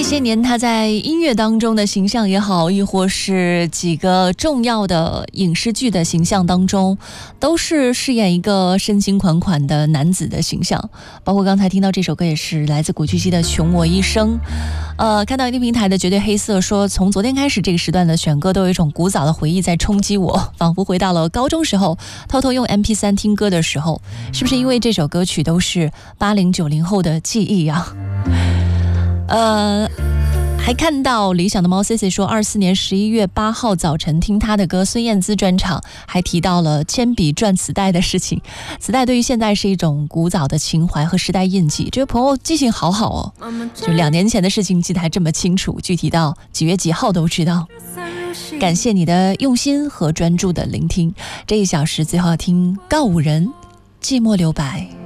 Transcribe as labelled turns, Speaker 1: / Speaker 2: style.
Speaker 1: 些年他在音乐当中的形象也好，亦或是几个重要的影视剧的形象当中，都是饰演一个深情款款的男子的形象。包括刚才听到这首歌也是来自古巨基的《穷我一生》。看到一定平台的绝对黑色说，从昨天开始这个时段的选歌都有一种古早的回忆在冲击我，仿佛回到了高中时候偷偷用 MP3 听歌的时候。是不是因为这首歌曲都是80、90后的记忆啊？还看到理想的猫 C C 说，24年11月8号早晨听他的歌，孙燕姿专场，还提到了铅笔转磁带的事情。磁带对于现在是一种古早的情怀和时代印记。这位朋友记性好好哦，就2年前的事情记得还这么清楚，具体到几月几号都知道。感谢你的用心和专注的聆听。这1小时最后要听告五人，寂寞留白。